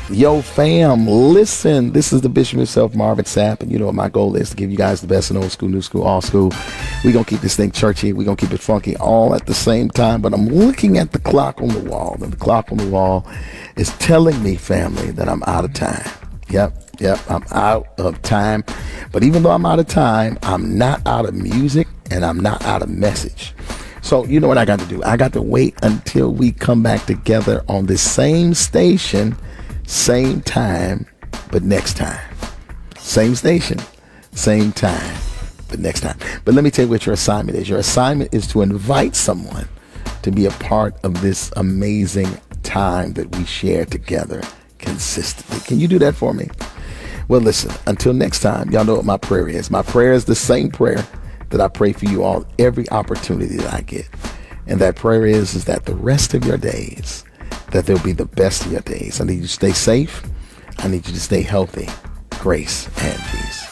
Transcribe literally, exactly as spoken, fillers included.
Yo, fam, listen. This is the Bishop himself, Marvin Sapp, and you know what my goal is, to give you guys the best in old school, new school, all school. We're going to keep this thing churchy. We're going to keep it funky all at the same time. But I'm looking at the clock on the wall, and the clock on the wall is telling me, family, that I'm out of time. Yep, yep, I'm out of time. But even though I'm out of time, I'm not out of music, and I'm not out of message. So you know what I got to do? I got to wait until we come back together on the same station, same time, but next time. Same station, same time, but next time. But let me tell you what your assignment is. Your assignment is to invite someone to be a part of this amazing time that we share together consistently. Can you do that for me? Well, listen, until next time, y'all know what my prayer is. My prayer is the same prayer that I pray for you all every opportunity that I get. And that prayer is, is that the rest of your days, that they'll be the best of your days. I need you to stay safe. I need you to stay healthy. Grace and peace.